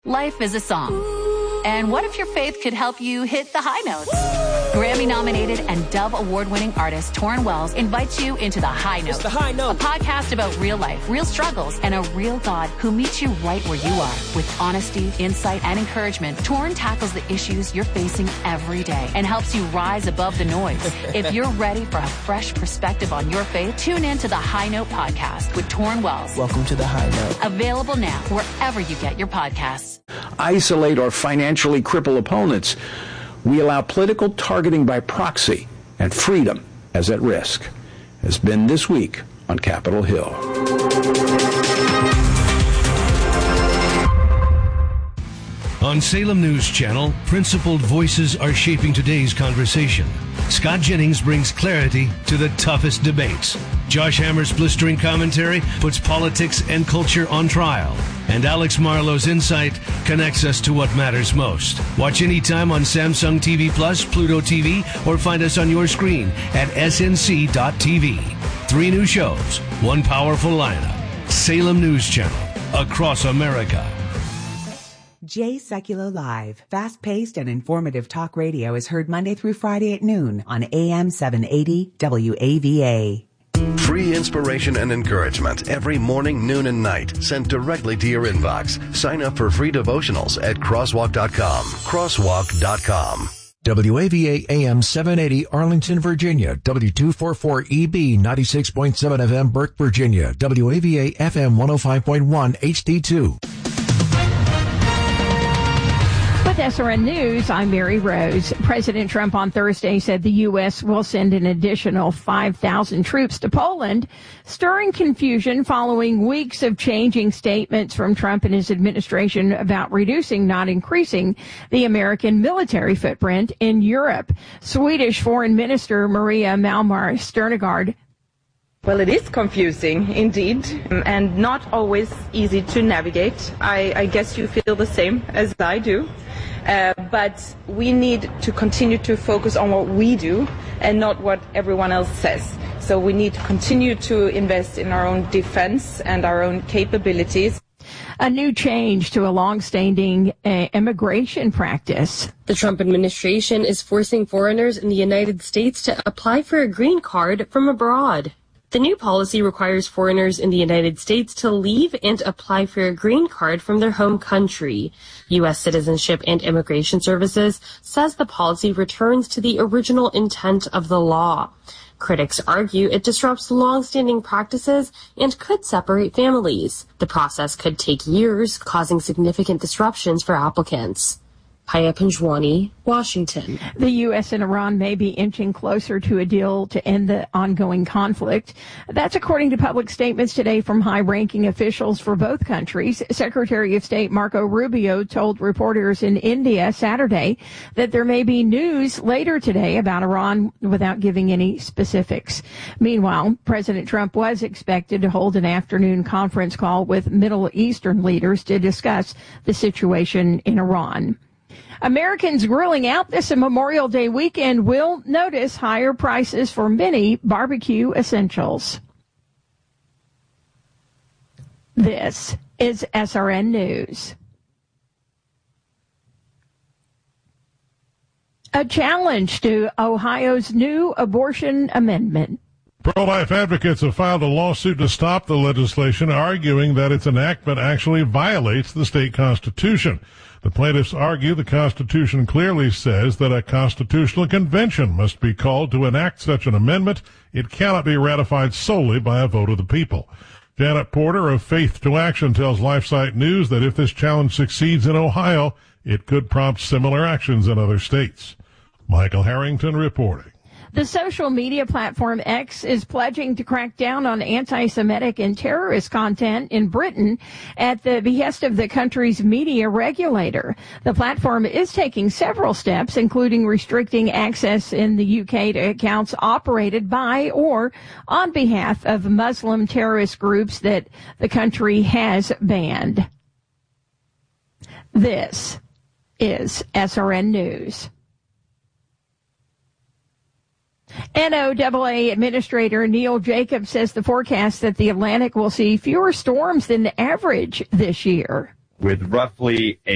Life is a song. And what if your faith could help you hit the high notes? Grammy-nominated and Dove Award-winning artist Torrin Wells invites you into The High Note. It's The High Note. A podcast about real life, real struggles, and a real God who meets you right where you are. With honesty, insight, and encouragement, Torrin tackles the issues you're facing every day and helps you rise above the noise. If you're ready for a fresh perspective on your faith, tune in to The High Note podcast with Torrin Wells. Welcome to The High Note. Available now wherever you get your podcasts. Isolate or financially cripple opponents. We allow political targeting by proxy, and freedom is at risk. Has been this week on Capitol Hill. On Salem News Channel, principled voices are shaping today's conversation. Scott Jennings brings clarity to the toughest debates. Josh Hammer's blistering commentary puts politics and culture on trial. And Alex Marlowe's insight connects us to what matters most. Watch anytime on Samsung TV Plus, Pluto TV, or find us on your screen at snc.tv. 3 new shows, 1 powerful lineup. Salem News Channel, across America. Jay Sekulow Live, fast-paced and informative talk radio is heard Monday through Friday at noon on AM 780 WAVA. Free inspiration and encouragement every morning, noon, and night sent directly to your inbox. Sign up for free devotionals at crosswalk.com. Crosswalk.com. WAVA AM 780 Arlington, Virginia. W244EB 96.7 FM Burke, Virginia. WAVA FM 105.1 HD2. With SRN News, I'm Mary Rose. President Trump on Thursday said the U.S. will send an additional 5,000 troops to Poland, stirring confusion following weeks of changing statements from Trump and his administration about reducing, not increasing, the American military footprint in Europe. Swedish Foreign Minister Maria Malmar Sternegard. Well, it is confusing, indeed, and not always easy to navigate. I guess you feel the same as I do. But we need to continue to focus on what we do and not what everyone else says. So we need to continue to invest in our own defense and our own capabilities. A new change to a long-standing immigration practice. The Trump administration is forcing foreigners in the United States to apply for a green card from abroad. The new policy requires foreigners in the United States to leave and apply for a green card from their home country. U.S. Citizenship and Immigration Services says the policy returns to the original intent of the law. Critics argue it disrupts long-standing practices and could separate families. The process could take years, causing significant disruptions for applicants. Paya Panjwani, Washington. The U.S. and Iran may be inching closer to a deal to end the ongoing conflict. That's according to public statements today from high-ranking officials for both countries. Secretary of State Marco Rubio told reporters in India Saturday that there may be news later today about Iran without giving any specifics. Meanwhile, President Trump was expected to hold an afternoon conference call with Middle Eastern leaders to discuss the situation in Iran. Americans grilling out this Memorial Day weekend will notice higher prices for many barbecue essentials. This is SRN News. A challenge to Ohio's new abortion amendment. Pro-life advocates have filed a lawsuit to stop the legislation, arguing that its enactment actually violates the state constitution. The plaintiffs argue the Constitution clearly says that a constitutional convention must be called to enact such an amendment. It cannot be ratified solely by a vote of the people. Janet Porter of Faith to Action tells LifeSite News that if this challenge succeeds in Ohio, it could prompt similar actions in other states. Michael Harrington reporting. The social media platform X is pledging to crack down on anti-Semitic and terrorist content in Britain at the behest of the country's media regulator. The platform is taking several steps, including restricting access in the UK to accounts operated by or on behalf of Muslim terrorist groups that the country has banned. This is SRN News. NOAA Administrator Neil Jacobs says the forecast that the Atlantic will see fewer storms than average this year. With roughly a